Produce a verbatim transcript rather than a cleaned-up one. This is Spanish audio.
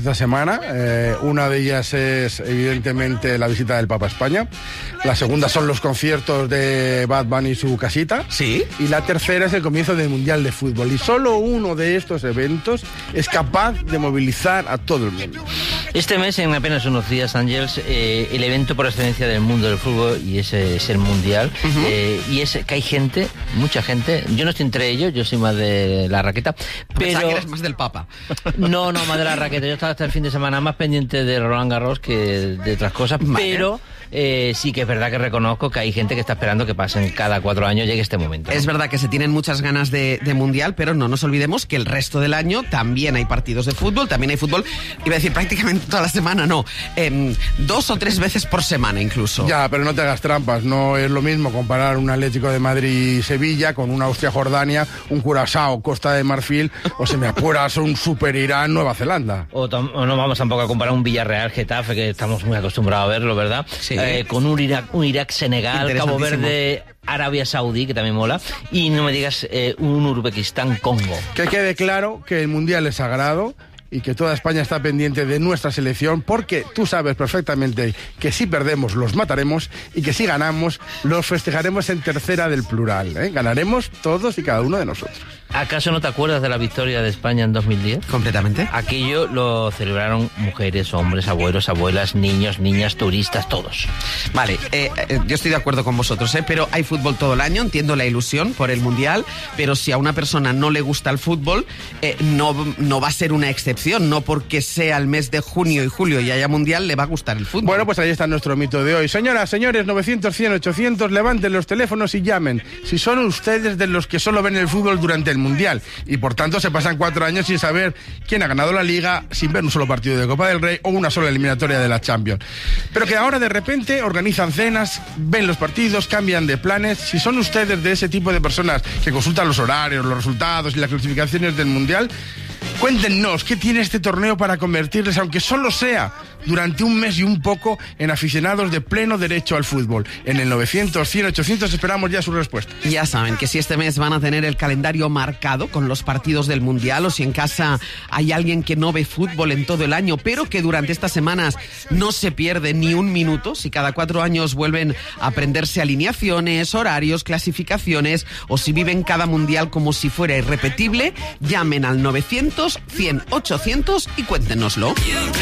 esta semana. Eh, una de ellas es, evidentemente, la visita del Papa a España. La segunda son los conciertos de Bad Bunny y su casita. Sí. Y la tercera es el comienzo del Mundial de Fútbol. Y solo uno de estos eventos es capaz de movilizar a todo el mundo. Este mes, en apenas unos días, Ángels, eh, el evento por excelencia del mundo del fútbol, y ese es el Mundial, uh-huh. eh, y es que hay gente, mucha gente, yo no estoy entre ellos, yo soy más de la raqueta, pero... Pensaba que eres más del Papa. No, no, más de la raqueta, yo estaba hasta el fin de semana más pendiente de Roland Garros que de otras cosas, vale. pero... Eh, sí que es verdad que reconozco que hay gente que está esperando que pasen cada cuatro años llegue este momento, ¿no? Es verdad que se tienen muchas ganas de, de Mundial, pero no nos olvidemos que el resto del año también hay partidos de fútbol, también hay fútbol, iba a decir prácticamente toda la semana, no, eh, dos o tres veces por semana incluso. Ya, pero no te hagas trampas, no es lo mismo comparar un Atlético de Madrid y Sevilla con un Austria-Jordania, un Curazao, Costa de Marfil, o si me apuras un Super Irán, Nueva Zelanda. O, tom- o no vamos tampoco a comparar un Villarreal-Getafe, que estamos muy acostumbrados a verlo, ¿verdad? Sí. Eh, con un Irak, un Irak-Senegal, Cabo Verde, Arabia Saudí, que también mola, y no me digas eh, un Uzbekistán-Congo. Que quede claro que el Mundial es sagrado y que toda España está pendiente de nuestra selección, porque tú sabes perfectamente que si perdemos los mataremos y que si ganamos los festejaremos en tercera del plural, ¿eh? Ganaremos todos y cada uno de nosotros. ¿Acaso no te acuerdas de la victoria de España en dos mil diez? Completamente. Aquello lo celebraron mujeres, hombres, abuelos, abuelas, niños, niñas, turistas, todos. Vale, eh, eh, yo estoy de acuerdo con vosotros, ¿eh? Pero hay fútbol todo el año, entiendo la ilusión por el Mundial, pero si a una persona no le gusta el fútbol, eh, no, no va a ser una excepción, no porque sea el mes de junio y julio y haya Mundial le va a gustar el fútbol. Bueno, pues ahí está nuestro mito de hoy. Señoras, señores, novecientos, cien, ochocientos, levanten los teléfonos y llamen. Si son ustedes de los que solo ven el fútbol durante el Mundial y por tanto se pasan cuatro años sin saber quién ha ganado la Liga, sin ver un solo partido de Copa del Rey o una sola eliminatoria de la Champions, pero que ahora de repente organizan cenas, ven los partidos, cambian de planes. Si son ustedes de ese tipo de personas que consultan los horarios, los resultados y las clasificaciones del Mundial, cuéntenos qué tiene este torneo para convertirles, aunque solo sea durante un mes y un poco, en aficionados de pleno derecho al fútbol. En el novecientos, cien, ochocientos esperamos ya su respuesta. Ya saben que si este mes van a tener el calendario marcado con los partidos del Mundial, o si en casa hay alguien que no ve fútbol en todo el año, pero que durante estas semanas no se pierde ni un minuto, si cada cuatro años vuelven a aprenderse alineaciones, horarios, clasificaciones, o si viven cada Mundial como si fuera irrepetible, llamen al novecientos, cien, ochocientos y cuéntenoslo.